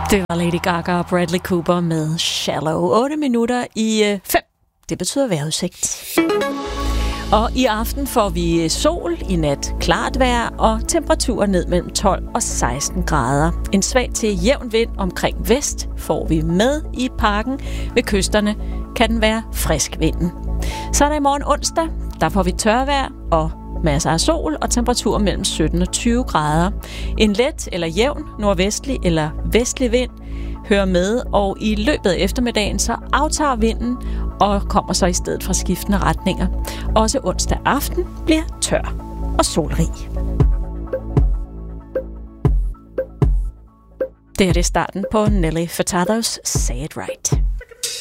Det var Lady Gaga og Bradley Cooper med Shallow. 8 minutter i 5. Det betyder vejrudsigt. Og i aften får vi sol, i nat klart vejr og temperaturer ned mellem 12 og 16 grader. En svag til jævn vind omkring vest får vi med i parken. Ved kysterne kan den være frisk vinden. Så er der i morgen onsdag, der får vi tørvejr og masser af sol og temperaturer mellem 17 og 20 grader. En let eller jævn nordvestlig eller vestlig vind hører med, og i løbet af eftermiddagen så aftager vinden og kommer så i stedet fra skiftende retninger. Også onsdag aften bliver tør og solrig. Det er starten på Nelly Furtados Say It Right.